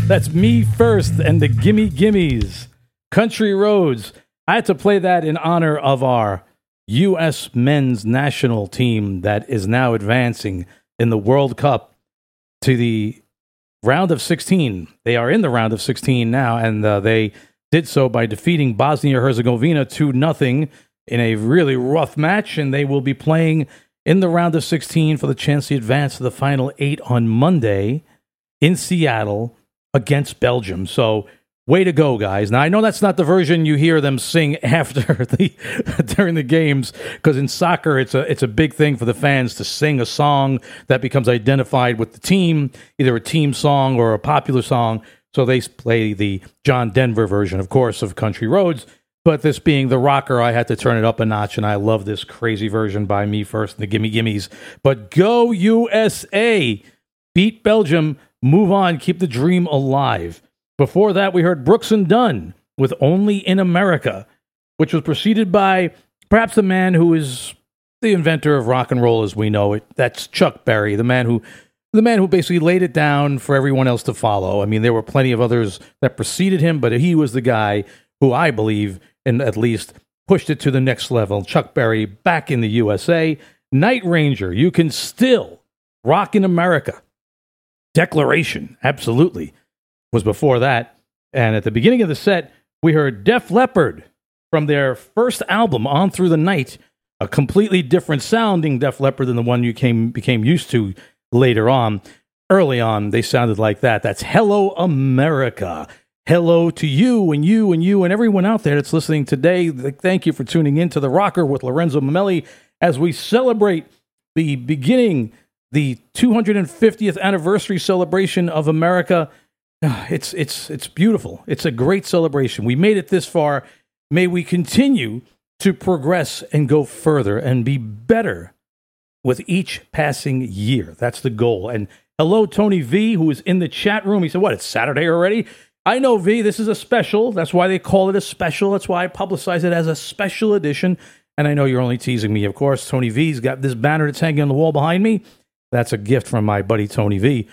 That's Me First and the Gimme Gimmes. Country Roads. I had to play that in honor of our U.S. men's national team that is now advancing in the World Cup to the round of 16. They are in the round of 16 now, and they did so by defeating Bosnia-Herzegovina 2-0 in a really rough match, and they will be playing in the round of 16 for the chance to advance to the final 8 on Monday in Seattle against Belgium. So, way to go, guys. Now, I know that's not the version you hear them sing after during the games, because in soccer, it's a big thing for the fans to sing a song that becomes identified with the team, either a team song or a popular song. So they play the John Denver version, of course, of Country Roads. But this being the rocker, I had to turn it up a notch, and I love this crazy version by Me First and the Gimme Gimmes. But go USA! Beat Belgium, move on, keep the dream alive. Before that, we heard Brooks and Dunn with Only in America, which was preceded by perhaps the man who is the inventor of rock and roll as we know it. That's Chuck Berry, the man who basically laid it down for everyone else to follow. I mean, there were plenty of others that preceded him, but he was the guy who I believe, and at least pushed it to the next level. Chuck Berry back in the USA. Night Ranger, You Can Still Rock in America. Declaration, absolutely, was before that. And at the beginning of the set, we heard Def Leppard from their first album, On Through the Night, a completely different sounding Def Leppard than the one you became used to later on. Early on, they sounded like that. That's Hello America. Hello to you and you and you and everyone out there that's listening today. Thank you for tuning in to The Rocker with Lorenzo Mamelli as we celebrate the 250th anniversary celebration of America. It's beautiful. It's a great celebration. We made it this far. May we continue to progress and go further and be better with each passing year. That's the goal. And hello, Tony V, who is in the chat room. He said, what, it's Saturday already? I know, V, this is a special. That's why they call it a special. That's why I publicize it as a special edition. And I know you're only teasing me, of course. Tony V's got this banner that's hanging on the wall behind me. That's a gift from my buddy Tony V,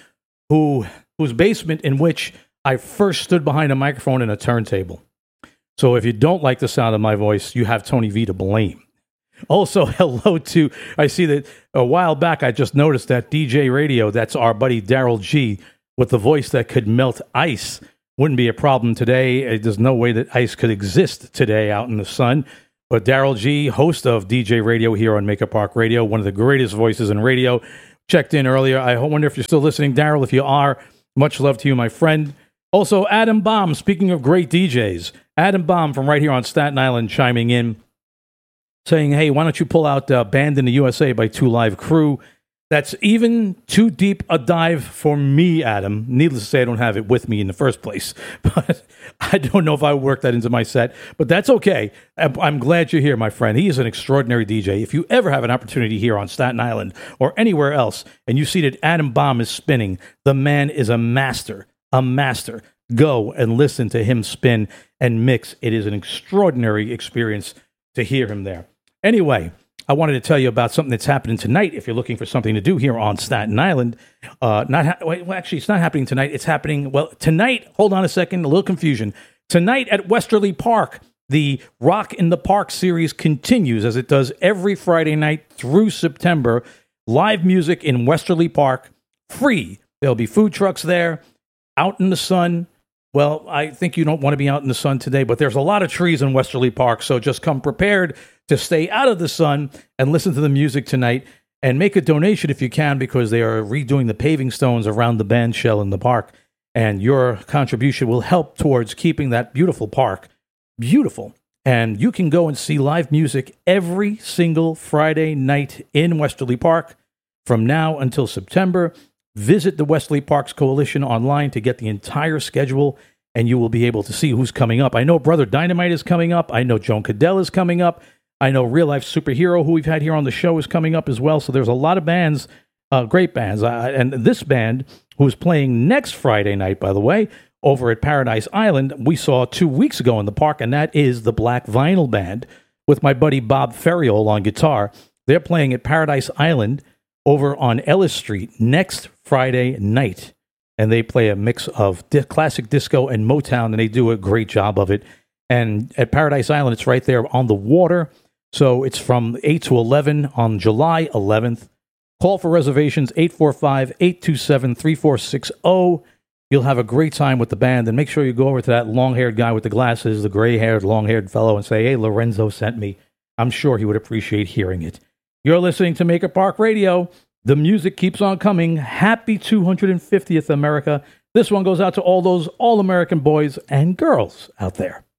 whose basement in which I first stood behind a microphone and a turntable. So if you don't like the sound of my voice, you have Tony V to blame. Also, hello to, I see that a while back I just noticed that DJ Radio, that's our buddy Daryl G, with the voice that could melt ice. Wouldn't be a problem today. There's no way that ice could exist today out in the sun. But Daryl G, host of DJ Radio here on Maker Park Radio, one of the greatest voices in radio, checked in earlier. I wonder if you're still listening, Daryl. If you are, much love to you, my friend. Also, Adam Baum, speaking of great DJs, Adam Baum from right here on Staten Island chiming in, saying, hey, why don't you pull out Band in the USA by Two Live Crew? That's even too deep a dive for me, Adam. Needless to say, I don't have it with me in the first place. But I don't know if I worked that into my set. But that's okay. I'm glad you're here, my friend. He is an extraordinary DJ. If you ever have an opportunity here on Staten Island or anywhere else, and you see that Adam Baum is spinning, the man is a master, a master. Go and listen to him spin and mix. It is an extraordinary experience to hear him there. Anyway, I wanted to tell you about something that's happening tonight. If you're looking for something to do here on Staten Island, actually, it's not happening tonight. It's happening, tonight. Hold on a second, a little confusion. Tonight at Westerly Park, the Rock in the Park series continues as it does every Friday night through September. Live music in Westerly Park, free. There'll be food trucks there, out in the sun. Well, I think you don't want to be out in the sun today, but there's a lot of trees in Westerly Park, so just come prepared to stay out of the sun and listen to the music tonight and make a donation if you can, because they are redoing the paving stones around the band shell in the park, and your contribution will help towards keeping that beautiful park beautiful. And you can go and see live music every single Friday night in Westerly Park from now until September. Visit the Westerly Parks Coalition online to get the entire schedule, and you will be able to see who's coming up. I know Brother Dynamite is coming up. I know Joan Cadell is coming up. I know Real Life Superhero, who we've had here on the show, is coming up as well. So there's a lot of bands, great bands. And this band, who's playing next Friday night, by the way, over at Paradise Island, we saw 2 weeks ago in the park, and that is the Black Vinyl Band with my buddy Bob Ferriol on guitar. They're playing at Paradise Island over on Ellis Street next Friday night. and they play a mix of classic disco and Motown, and they do a great job of it. And at Paradise Island, it's right there on the water. So it's from 8 to 11 on July 11th. Call for reservations, 845-827-3460. You'll have a great time with the band, and make sure you go over to that long-haired guy with the glasses, the gray-haired, long-haired fellow, and say, hey, Lorenzo sent me. I'm sure he would appreciate hearing it. You're listening to Maker Park Radio. The music keeps on coming. Happy 250th America. This one goes out to all those all-American boys and girls out there.